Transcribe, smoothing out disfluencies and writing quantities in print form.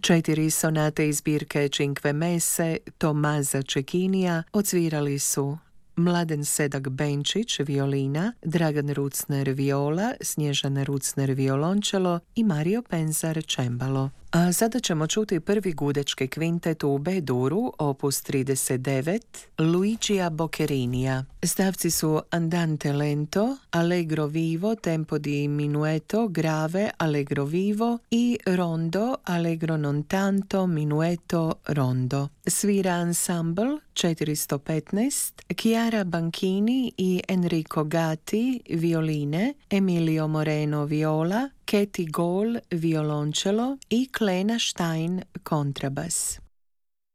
4 sonate iz zbirke Cinque Messe Tomaza Cecchinija odsvirali su Mladen Sedak-Benčić, violina, Dragan Rucner, viola, Snježana Rucner, violončelo i Mario Penzar, čembalo. A sada ćemo čuti prvi gudečki kvintet u B-duru, opus 39, Luigija Bocchettinija. Stavci su Andante lento, Allegro vivo, tempo di minueto, grave, Allegro vivo i Rondo, Allegro non tanto, minueto, rondo. Svira ensemble 415, Chiara Banchini i Enrico Gatti, violine, Emilio Moreno, viola, Katie Gall, violončelo i Klena Stein, kontrabas.